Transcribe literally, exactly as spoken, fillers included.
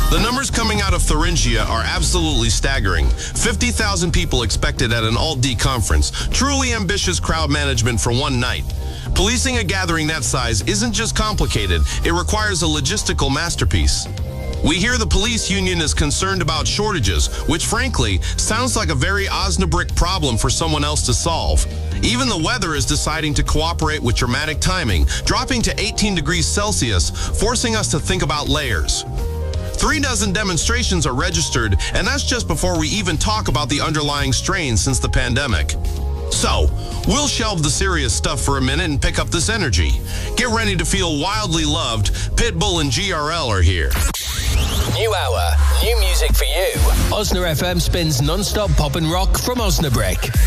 The numbers coming out of Thuringia are absolutely staggering. fifty thousand people expected at an Alt-D conference. Truly ambitious crowd management for one night. Policing a gathering that size isn't just complicated, it requires a logistical masterpiece. We hear the police union is concerned about shortages, which frankly sounds like a very Osnabrick problem for someone else to solve. Even the weather is deciding to cooperate with dramatic timing, dropping to eighteen degrees Celsius, forcing us to think about layers. Three dozen demonstrations are registered, and that's just before we even talk about the underlying strain since the pandemic. So, we'll shelve the serious stuff for a minute and pick up this energy. Get ready to feel wildly loved. Pitbull and G R L are here. New hour, new music for you. Osna F M spins non-stop pop and rock from Osnabrick.